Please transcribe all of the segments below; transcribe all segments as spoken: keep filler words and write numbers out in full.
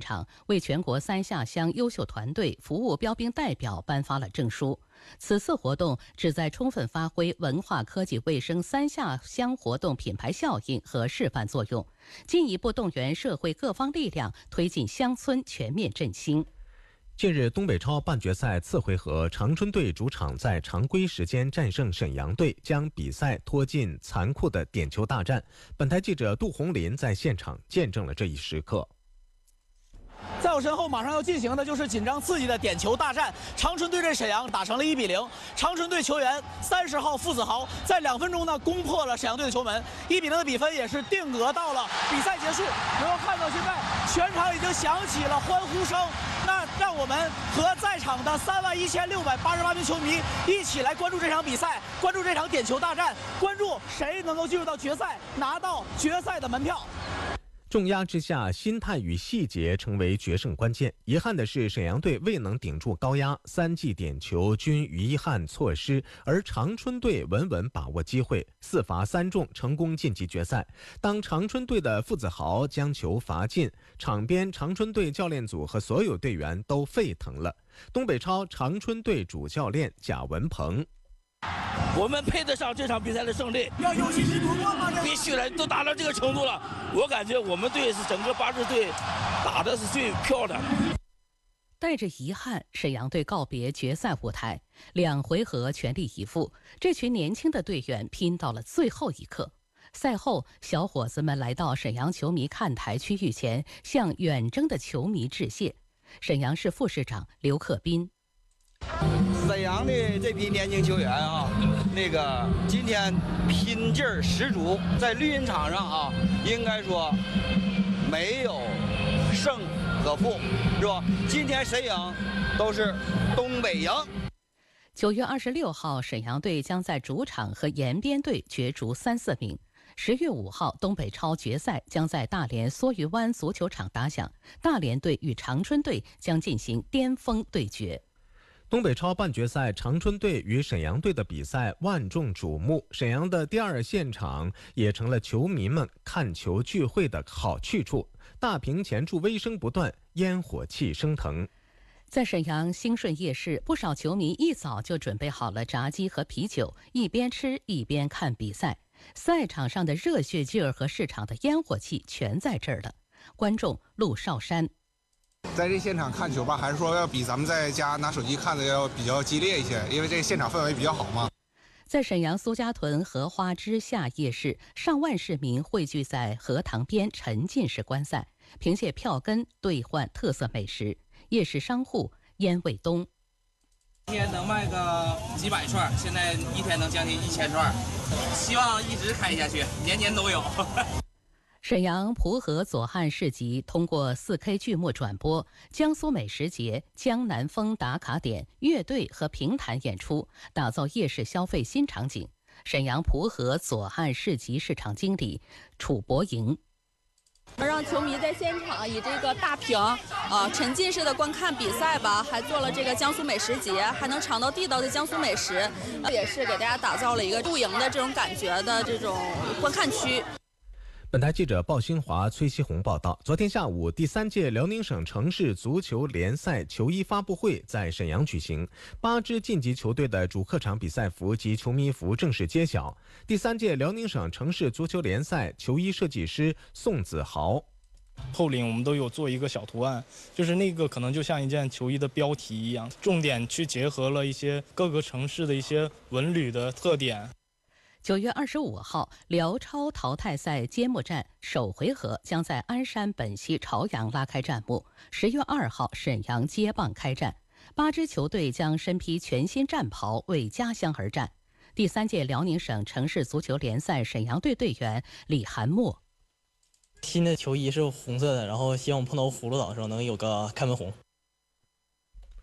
场，为全国三下乡优秀团队、服务标兵代表颁发了证书。此次活动旨在充分发挥文化、科技、卫生三下乡活动品牌效应和示范作用，进一步动员社会各方力量，推进乡村全面振兴。 近日，东北超半决赛次回合，长春队主场在常规时间战胜沈阳队，将比赛拖进残酷的点球大战。本台记者杜红林在现场见证了这一时刻。 在我身后马上要进行的就是紧张刺激的点球大战，长春对阵沈阳打成了一比零。长春队球员三十号傅子豪在两分钟呢攻破了沈阳队的球门，一比零的比分也是定格到了比赛结束。能够看到现在全场已经响起了欢呼声，那让我们和在场的三万一千六百八十八名球迷一起来关注这场比赛，关注这场点球大战，关注谁能够进入到决赛，拿到决赛的门票。 重压之下，心态与细节成为决胜关键。遗憾的是，沈阳队未能顶住高压，三记点球均遗憾错失，而长春队稳稳把握机会，四罚三中，成功晋级决赛。当长春队的傅子豪将球罚进，场边长春队教练组和所有队员都沸腾了。东北超长春队主教练贾文鹏。 我们配得上这场比赛的胜利， 要有信心夺冠吗？ 必须的，都打到这个程度了，我感觉我们队是整个八支队打的是最漂亮的。 带着遗憾，沈阳队告别决赛舞台，两回合全力以赴，这群年轻的队员拼到了最后一刻。赛后，小伙子们来到沈阳球迷看台区域前，向远征的球迷致谢。沈阳市副市长刘克斌。 沈阳的这批年轻球员啊，那个今天拼劲儿十足，在绿茵场上啊，应该说没有胜和负，是吧？今天谁赢都是东北赢。 九月二十六号，沈阳队将在主场和延边队角逐三四名。十月五号，东北超决赛将在大连梭鱼湾足球场打响，大连队与长春队将进行巅峰对决。 东北超半决赛，长春队与沈阳队的比赛万众瞩目，沈阳的第二现场也成了球迷们看球聚会的好去处。大屏前助威声不断，烟火气升腾。 在沈阳兴顺夜市，不少球迷一早就准备好了炸鸡和啤酒，一边吃一边看比赛。赛场上的热血劲儿和市场的烟火气全在这儿了。观众陆少山。 在这现场看球吧，还是说要比咱们在家拿手机看的要比较激烈一些，因为这现场氛围比较好嘛。 在沈阳苏家屯荷花之下夜市，上万市民汇聚在荷塘边沉浸式观赛，凭借票根兑换特色美食。夜市商户烟味东， 一天能卖个几百串，现在一天能将近一千串，希望一直开下去，年年都有。 沈阳蒲河左汉市集通过 四K 剧目转播，江苏美食节、江南风打卡点、乐队和评弹演出，打造夜市消费新场景。沈阳蒲河左汉市集市场经理楚博营。 让球迷在现场以这个大屏啊沉浸式的观看比赛吧，还做了这个江苏美食节，还能尝到地道的江苏美食，也是给大家打造了一个露营的这种感觉的这种观看区。 本台记者鲍新华、崔希红报道，昨天下午，第三届辽宁省城市足球联赛球衣发布会在沈阳举行，八支晋级球队的主客场比赛服及球迷服正式揭晓。第三届辽宁省城市足球联赛球衣设计师宋子豪。 后领我们都有做一个小图案，就是那个可能就像一件球衣的标题一样，重点去结合了一些各个城市的一些文旅的特点。 九月二十五号，辽超淘汰赛揭幕战首回合将在鞍山本溪朝阳拉开战幕。十月二号，沈阳接棒开战，八支球队将身披全新战袍，为家乡而战。第三届辽宁省城市足球联赛沈阳队队员李涵墨。 新的球衣是红色的，然后希望我碰到葫芦岛的时候能有个开门红。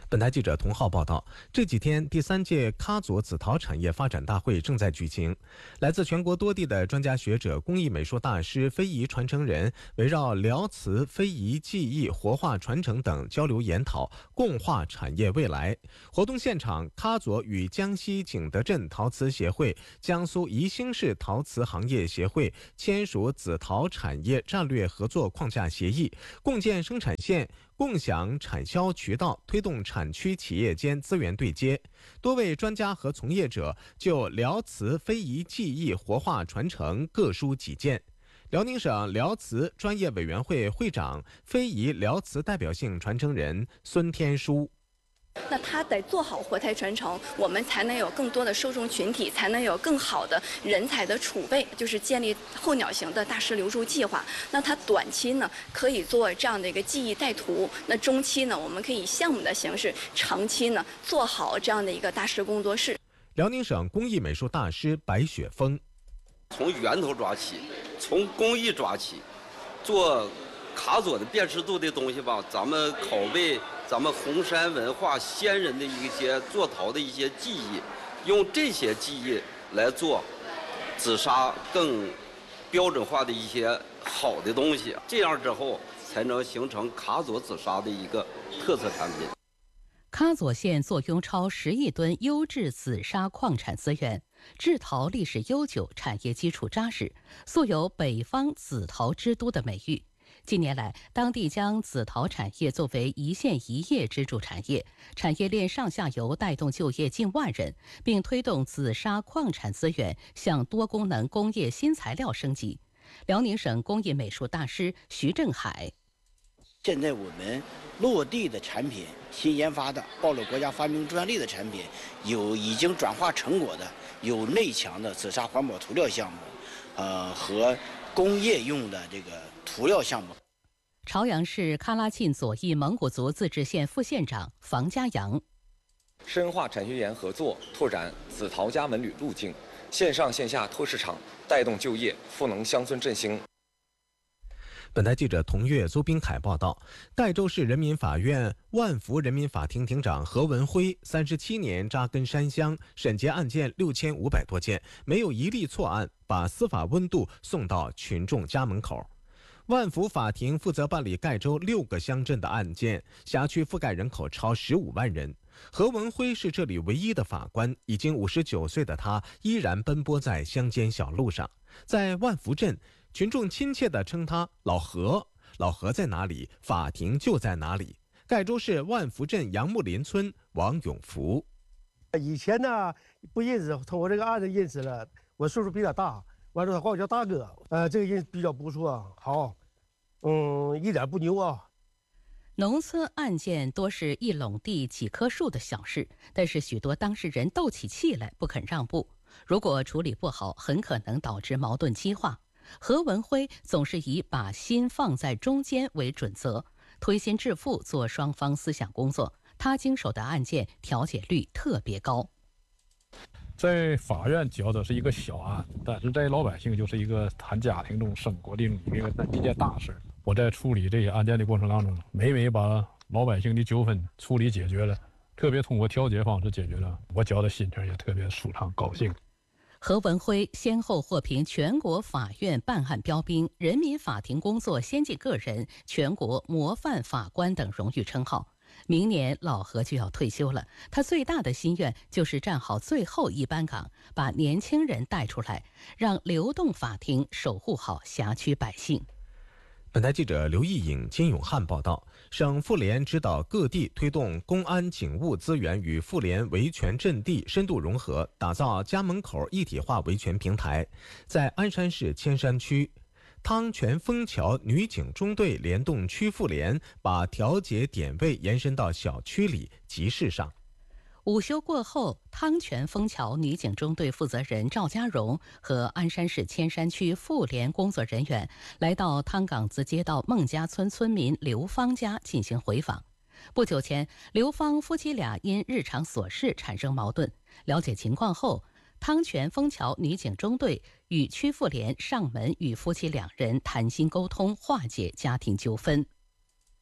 本台记者童浩报道，这几天第三届喀左紫陶产业发展大会正在举行，来自全国多地的专家学者、工艺美术大师、非遗传承人，围绕辽瓷、非遗技艺活化传承等交流研讨，共话产业未来。活动现场，喀左与江西景德镇陶瓷协会、江苏宜兴市陶瓷行业协会签署紫陶产业战略合作框架协议，共建生产线，共享产销渠道，推动产区企业间资源对接。多位专家和从业者就辽瓷非遗技艺活化传承各抒己见。辽宁省辽瓷专业委员会会长、非遗辽瓷代表性传承人孙天书。 那它得做好活态传承，我们才能有更多的受众群体，才能有更好的人才的储备，就是建立候鸟型的大师留住计划。那它短期呢可以做这样的一个记忆带图，那中期呢我们可以以项目的形式，长期呢做好这样的一个大师工作室。 辽宁省工艺美术大师白雪峰， 从源头抓起，从工艺抓起，做喀左的辨识度的东西吧，咱们拷贝咱们红山文化先人的一些做陶的一些技艺，用这些技艺来做紫砂更标准化的一些好的东西，这样之后才能形成喀左紫砂的一个特色产品。 喀左县坐拥超十亿吨优质紫砂矿产资源，制陶历史悠久，产业基础扎实，素有北方紫陶之都的美誉。近年来，当地将紫陶产业作为一线一业支柱产业，产业链上下游带动就业近万人，并推动紫砂矿产资源向多功能工业新材料升级。辽宁省工艺美术大师徐振海： 现在我们落地的产品，新研发的报了国家发明专利的产品，有已经转化成果的，有内墙的紫砂环保涂料项目，呃和工业用的这个涂料项目。 朝阳市喀拉沁左翼蒙古族自治县副县长房家阳： 深化产学研合作，拓展紫陶加文旅路径，线上线下拓市场，带动就业，赋能乡村振兴。 本台记者童月、邹斌凯报道，儋州市人民法院万福人民法庭庭长何文辉三十七年扎根山乡，审结案件六千五百多件，没有一例错案，把司法温度送到群众家门口。万福法庭负责办理儋州六个乡镇的案件，辖区覆盖人口超十五万人。何文辉是这里唯一的法官，已经五十九岁的他依然奔波在乡间小路上。在万福镇，群众亲切地称他老何，老何在哪里，法庭就在哪里。儋州市万福镇杨木林村王永福： 以前呢不认识，从我这个案子认识了，我岁数比较大，完了他管我叫大哥，呃，这个人比较不错，好，嗯，一点不牛啊。 农村案件多是一垄地几棵树的小事，但是许多当事人斗起气来不肯让步，如果处理不好，很可能导致矛盾激化。何文辉总是以把心放在中间为准则，推心置腹做双方思想工作，他经手的案件调解率特别高。 在法院交的是一个小案，但是在老百姓就是一个谈家庭中生活的一个一件大事。我在处理这些案件的过程当中，每每把老百姓的纠纷处理解决了，特别通过调解方式解决了，我觉得心情也特别舒畅高兴。 何文辉先后获评全国法院办案标兵、人民法庭工作先进个人、全国模范法官等荣誉称号。明年老何就要退休了，他最大的心愿就是站好最后一班岗，把年轻人带出来，让流动法庭守护好辖区百姓。 本台记者刘毅颖、金永汉报道，省妇联指导各地推动公安警务资源与妇联维权阵地深度融合，打造家门口一体化维权平台。在鞍山市千山区，汤泉枫桥女警中队联动区妇联，把调解点位延伸到小区里、集市上。 午休过后，汤泉枫桥女警中队负责人赵家荣和鞍山市千山区妇联工作人员来到汤岗子街道孟家村村民刘芳家进行回访。不久前，刘芳夫妻俩因日常琐事产生矛盾，了解情况后，汤泉枫桥女警中队与区妇联上门与夫妻两人谈心沟通，化解家庭纠纷。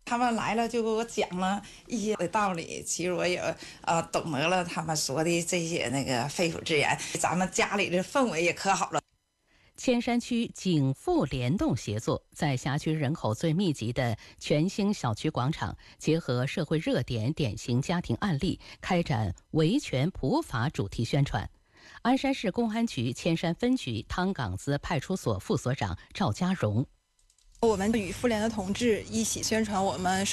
他们来了就给我讲了一些的道理，其实我也呃懂得了他们说的这些那个肺腑之言。咱们家里的氛围也可好了。 千山区景富联动协作，在辖区人口最密集的全兴小区广场，结合社会热点、典型家庭案例，开展维权普法主题宣传。鞍山市公安局千山分局汤岗子派出所副所长赵家荣。 我们与妇联的同志一起宣传我们